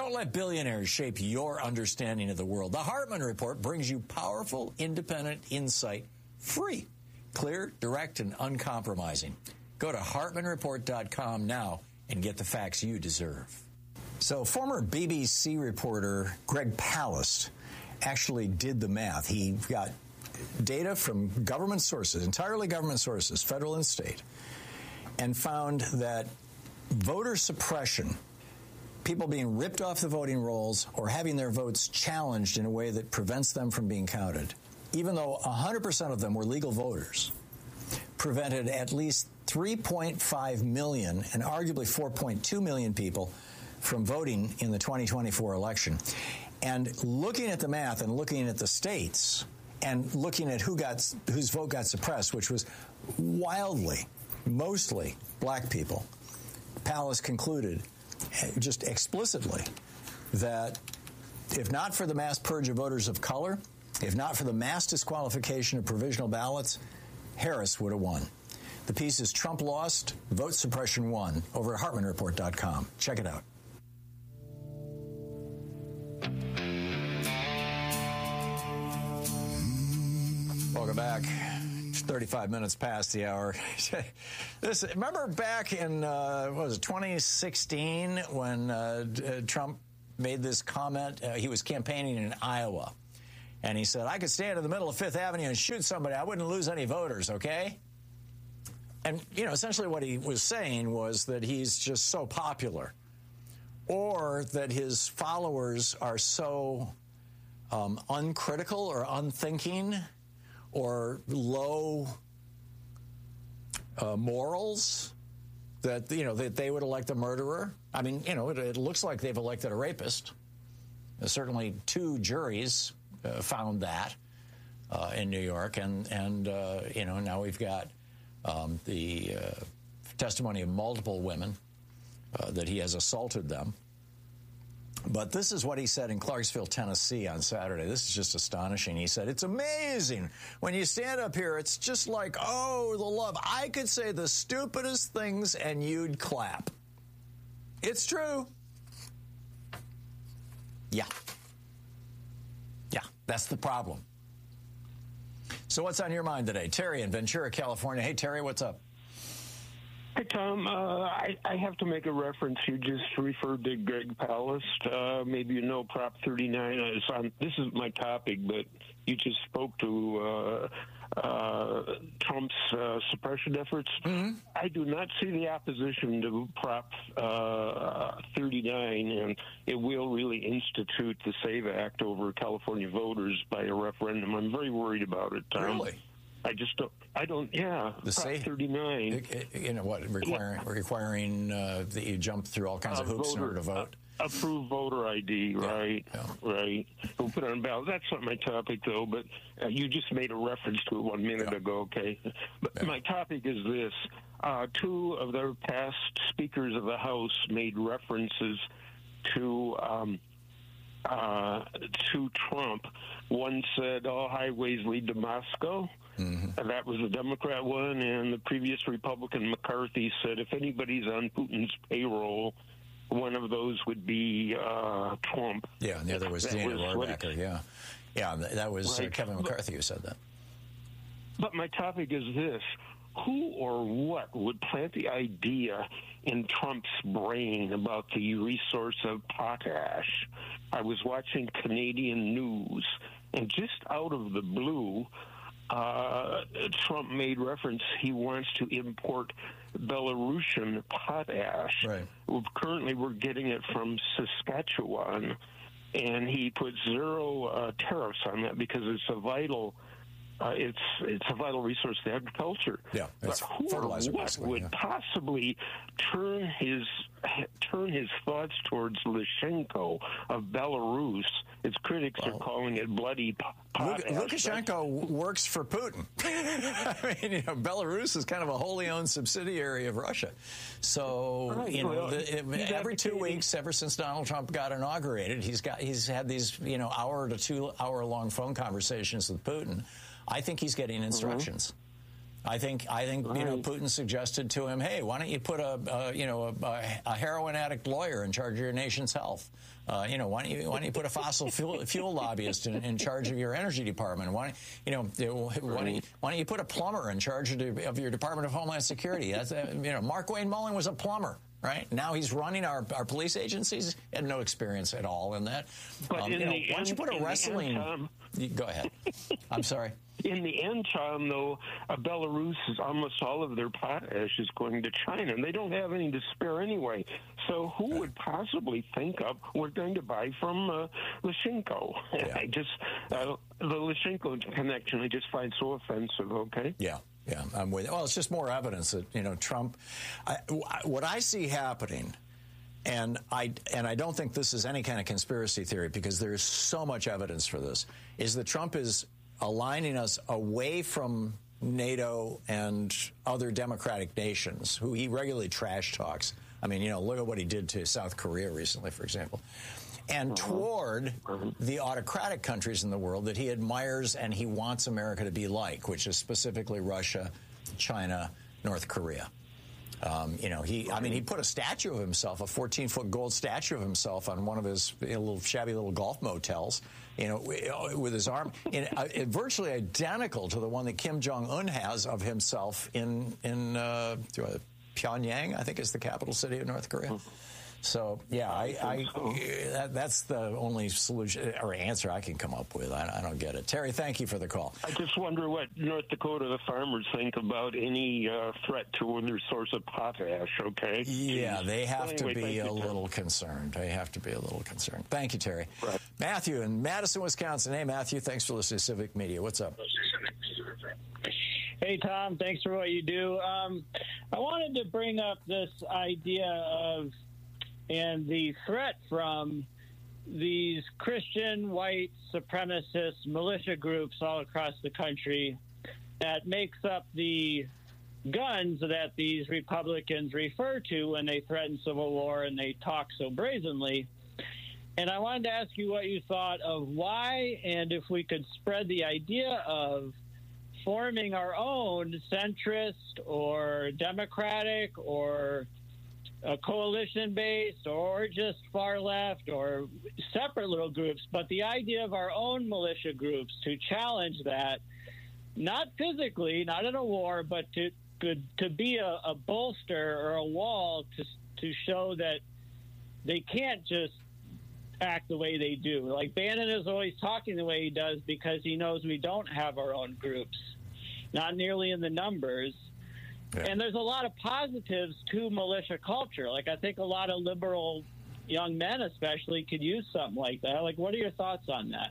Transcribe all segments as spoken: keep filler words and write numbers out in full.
Don't let billionaires shape your understanding of the world. The Hartman Report brings you powerful, independent insight, free, clear, direct, and uncompromising. Go to Hartman Report dot com now and get the facts you deserve. So former B B C reporter Greg Palast actually did the math. He got data from government sources, entirely government sources, federal and state, and found that voter suppression, people being ripped off the voting rolls or having their votes challenged in a way that prevents them from being counted, even though one hundred percent of them were legal voters, prevented at least three point five million and arguably four point two million people from voting in the twenty twenty-four election. And looking at the math and looking at the states and looking at who got whose vote got suppressed, which was wildly, mostly black people, Palast concluded just explicitly that if not for the mass purge of voters of color, if not for the mass disqualification of provisional ballots, Harris would have won. The piece is Trump Lost, Vote Suppression Won, over at Hartman Report dot com. Check it out. Welcome back. It's thirty-five minutes past the hour. This, remember back in, uh, what was it, twenty sixteen, when uh, Trump made this comment? Uh, he was campaigning in Iowa. And he said, I could stand in the middle of Fifth Avenue and shoot somebody. I wouldn't lose any voters, okay? And, you know, essentially what he was saying was that he's just so popular, or that his followers are so um, uncritical or unthinking or low uh, morals that, you know, that they would elect a murderer. I mean, you know, it, it looks like they've elected a rapist. Uh, certainly two juries uh, found that uh, in New York. And, and uh, you know, now we've got um, the uh, testimony of multiple women uh, that he has assaulted them. But this is what he said in Clarksville, Tennessee on Saturday. This is just astonishing. He said, it's amazing. When you stand up here, it's just like, oh, the love. I could say the stupidest things and you'd clap. It's true. Yeah. Yeah, that's the problem. So what's on your mind today? Terry in Ventura, California. Hey, Terry, what's up? Hey, Tom, uh, I, I have to make a reference. You just referred to Greg Palast. Uh, maybe you know Prop thirty-nine. Is on, this is my topic, but you just spoke to uh, uh, Trump's uh, suppression efforts. Mm-hmm. I do not see the opposition to Prop uh, thirty-nine, and it will really institute the SAVE Act over California voters by a referendum. I'm very worried about it, Tom. Really? I just don't, I don't, yeah, the Prop thirty-nine. It, it, you know what, requiring, yeah. requiring uh, that you jump through all kinds uh, of hoops voter, in order to vote. Uh, approved voter I D, yeah. right, yeah. right. We'll put it on ballot. That's not my topic, though, but uh, you just made a reference to it one minute yeah. ago, okay? But yeah. my topic is this. Uh, two of their past speakers of the House made references to... Um, Uh, to Trump. One said all highways lead to Moscow, mm-hmm. and that was the Democrat one, and the previous Republican McCarthy said if anybody's on Putin's payroll, one of those would be uh, Trump. Yeah, and the other was that Dana was Rohrabacher, like, yeah. Yeah, that was right. uh, Kevin McCarthy who said that. But my topic is this. Who or what would plant the idea in Trump's brain about the resource of potash? I was watching Canadian news, and just out of the blue, uh, Trump made reference he wants to import Belarusian potash. Right. Currently, we're getting it from Saskatchewan, and he put zero uh, tariffs on that because it's a vital Uh, it's it's a vital resource to agriculture. Yeah, it's but who fertilizer. Or what would yeah. possibly turn his turn his thoughts towards Lukashenko of Belarus? Its critics well, are calling it bloody potash. Lukashenko works for Putin. I mean, you know, Belarus is kind of a wholly owned subsidiary of Russia. So, right, you know, well, the, every two weeks, ever since Donald Trump got inaugurated, he's got he's had these, you know, hour to two hour long phone conversations with Putin. I think he's getting instructions. Mm-hmm. I think I think you know Putin suggested to him, hey, why don't you put a, a you know a, a heroin addict lawyer in charge of your nation's health? Uh, you know, why don't you why don't you put a fossil fuel, fuel lobbyist in, in charge of your energy department? Why don't, you know why don't you, why don't you put a plumber in charge of, the, of your Department of Homeland Security? That's uh, you know Mark Wayne Mullen was a plumber. Right now, he's running our, our police agencies. He had no experience at all in that. But um, in you know, the why don't you put a wrestling? End, Tom, you, go ahead. I'm sorry. In the end, Tom, though, uh, Belarus is almost all of their potash is going to China, and they don't have any to spare anyway. So who would possibly think of we're going to buy from uh, Lyshenko? Yeah. I just uh, the Lyshenko connection I just find so offensive. Okay. Yeah. Yeah, I'm with you. Well, it's just more evidence that, you know, Trump, I, what I see happening, and I and I don't think this is any kind of conspiracy theory because there is so much evidence for this, is that Trump is aligning us away from NATO and other democratic nations who he regularly trash talks. I mean, you know, look at what he did to South Korea recently, for example. And toward the autocratic countries in the world that he admires and he wants America to be like, which is specifically Russia, China, North Korea. Um, you know, he, I mean, he put a statue of himself, a fourteen-foot gold statue of himself on one of his you know, little shabby little golf motels, you know, with his arm, in, uh, virtually identical to the one that Kim Jong-un has of himself in, in uh, Pyongyang, I think is the capital city of North Korea. So, yeah, I, I, I that, that's the only solution or answer I can come up with. I, I don't get it. Terry, thank you for the call. I just wonder what North Dakota, the farmers, think about any uh, threat to their source of potash, okay? Yeah, they have well, anyway, to be a you, little concerned. They have to be a little concerned. Thank you, Terry. Right. Matthew in Madison, Wisconsin. Hey, Matthew, thanks for listening to Civic Media. What's up? Hey, Tom, thanks for what you do. Um, I wanted to bring up this idea of and the threat from these Christian white supremacist militia groups all across the country that makes up the guns that these Republicans refer to when they threaten civil war and they talk so brazenly. And I wanted to ask you what you thought of why, and if we could spread the idea of forming our own centrist or democratic or a coalition-based or just far left or separate little groups, but the idea of our own militia groups to challenge that, not physically, not in a war, but to to, to be a, a bolster or a wall to to show that they can't just act the way they do. Like Bannon is always talking the way he does because he knows we don't have our own groups, not nearly in the numbers. Yeah. And there's a lot of positives to militia culture. Like, I think a lot of liberal young men especially could use something like that. Like, what are your thoughts on that?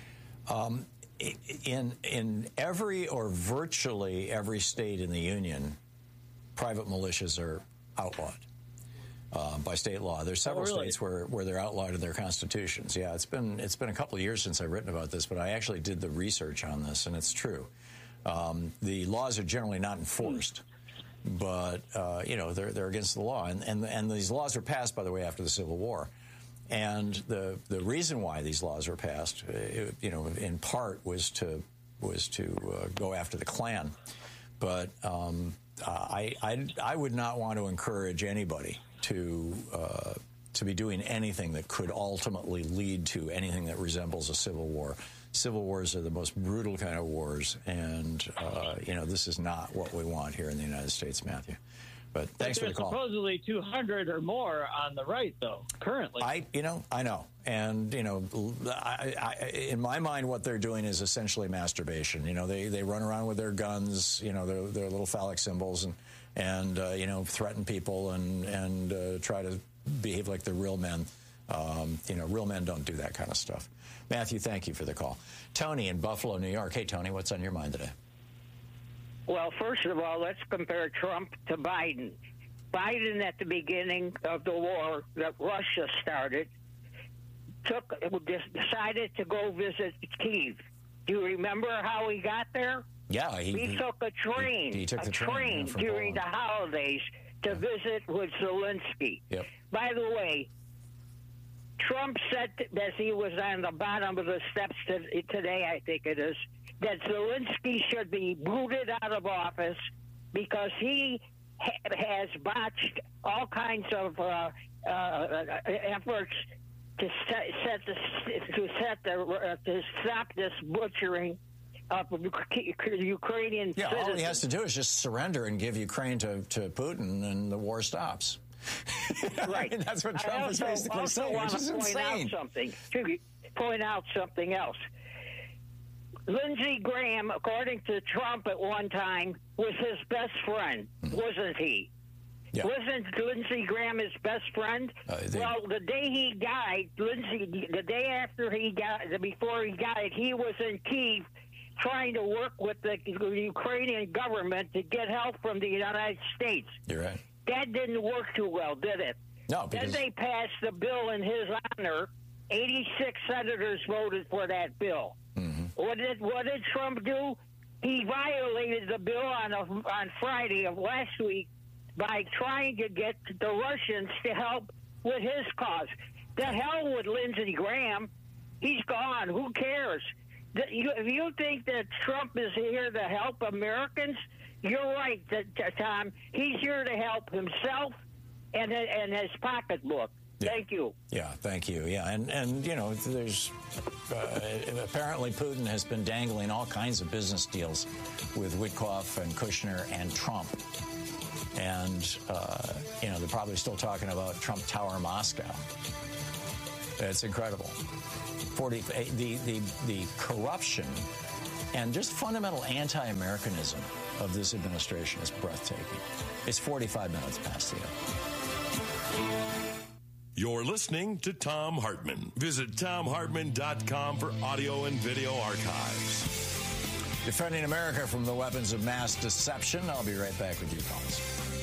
Um, in in every or virtually every state in the union, private militias are outlawed uh, by state law. There's several oh, really? states where, where they're outlawed in their constitutions. Yeah, it's been it's been a couple of years since I've written about this, but I actually did the research on this, and it's true. Um, the laws are generally not enforced. But, uh, you know, they're, they're against the law. And, and, and these laws were passed, by the way, after the Civil War. And the the reason why these laws were passed, uh, you know, in part was to was to uh, go after the Klan. But um, I, I I would not want to encourage anybody to uh, to be doing anything that could ultimately lead to anything that resembles a civil war. Civil wars are the most brutal kind of wars, and, uh, you know, this is not what we want here in the United States, Matthew. But thanks but for the call. There's supposedly two hundred or more on the right, though, currently. I, you know, I know. And, you know, I, I, in my mind, what they're doing is essentially masturbation. You know, they, they run around with their guns, you know, their, their little phallic symbols, and, and uh, you know, threaten people and, and uh, try to behave like they're real men. Um, you know, real men don't do that kind of stuff. Matthew, thank you for the call. Tony in Buffalo, New York. Hey, Tony, what's on your mind today? Well, first of all, let's compare Trump to Biden. Biden, at the beginning of the war that Russia started, took decided to go visit Kyiv. Do you remember how he got there? Yeah, he, he, he took a train, he, he took a the train, train during Poland. the holidays to yeah. visit with Zelensky. Yep. By the way, Trump said that he was on the bottom of the steps today, I think it is, that Zelensky should be booted out of office because he ha- has botched all kinds of uh, uh, efforts to set, set the, to set the uh, to stop this butchering of Ukrainian yeah, citizens. all he has to do is just surrender and give Ukraine to, to Putin, and the war stops. Right. I mean, that's what Trump I also, is basically also saying, want which is to point insane. out something. To point out something else. Lindsey Graham, according to Trump at one time, was his best friend, mm-hmm. wasn't he? Yeah. Wasn't Lindsey Graham his best friend? Uh, they, well, the day he died, Lindsey, the day after he got, before he died, he was in Kyiv trying to work with the Ukrainian government to get help from the United States. You're right. That didn't work too well, did it? No, because... Then they passed the bill in his honor. eighty-six senators voted for that bill. Mm-hmm. What did what did Trump do? He violated the bill on a, on Friday of last week by trying to get the Russians to help with his cause. The hell with Lindsey Graham. He's gone. Who cares? The, you, if you think that Trump is here to help Americans, you're right, that, Tom. He's here to help himself and, and his pocketbook. Yeah. Thank you. Yeah, thank you. Yeah, and, and you know, there's uh, apparently Putin has been dangling all kinds of business deals with Witkoff and Kushner and Trump. And, uh, you know, they're probably still talking about Trump Tower Moscow. It's incredible. forty, the, the, the corruption and just fundamental anti-Americanism of this administration is breathtaking. It's forty-five minutes past the hour. You're listening to Thom Hartmann. Visit Thom Hartmann dot com for audio and video archives. Defending America from the weapons of mass deception. I'll be right back with you, Thomas.